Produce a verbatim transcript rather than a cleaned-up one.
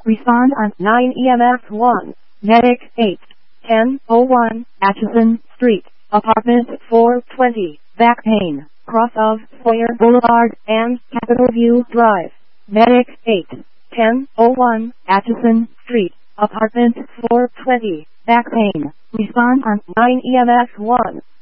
Respond on nine E M S one. Medic eight ten oh one, Atchison Street, Apartment four twenty, back pain, cross of Sawyer Boulevard and Capitol View Drive. Medic eight ten oh one, Atchison Street, Apartment four twenty, back pain. Respond on nine E M S one.